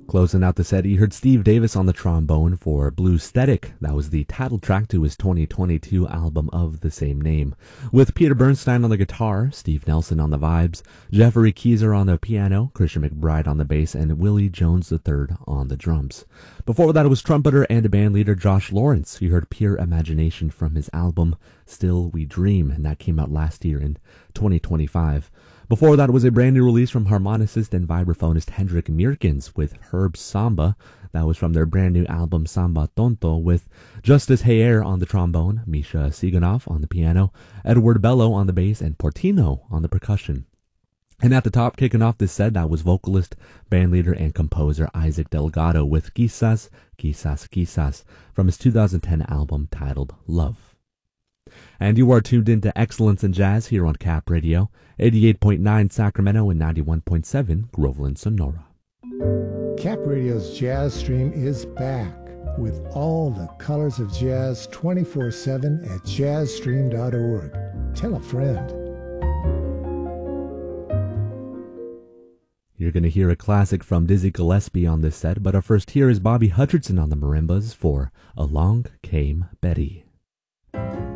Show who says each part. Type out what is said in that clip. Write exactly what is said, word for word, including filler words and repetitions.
Speaker 1: Closing out the set, you heard Steve Davis on the trombone for Bluesthetic. That was the title track to his twenty twenty-two album of the same name. With Peter Bernstein on the guitar, Steve Nelson on the vibes, Jeffrey Keyser on the piano, Christian McBride on the bass, and Willie Jones the third on the drums. Before that, it was trumpeter and bandleader Josh Lawrence. You heard Pure Imagination from his album Still We Dream, and that came out last year in twenty twenty-five. Before that was a brand new release from harmonicist and vibraphonist Hendrik Meerkens with Herb Samba. That was from their brand new album Samba Tonto, with Justice Heyer on the trombone, Misha Siganov on the piano, Edward Bello on the bass, and Portino on the percussion. And at the top, kicking off this set, that was vocalist, bandleader, and composer Isaac Delgado with Quizás, Quizás, Quizás from his two thousand ten album titled Love. And you are tuned into Excellence in Jazz here on Cap Radio, eighty-eight point nine Sacramento and ninety-one point seven Groveland, Sonora.
Speaker 2: Cap Radio's Jazz Stream is back with all the colors of jazz twenty-four seven at jazz stream dot org. Tell a friend.
Speaker 1: You're going to hear a classic from Dizzy Gillespie on this set, but our first here is Bobby Hutcherson on the marimbas for Along Came Betty.